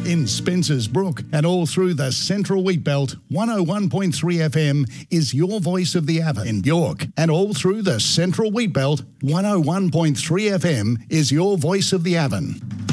In Spencer's Brook and all through the Central Wheat Belt, 101.3 FM is your voice of the Avon. In York and all through the Central Wheat Belt, 101.3 FM is your voice of the Avon.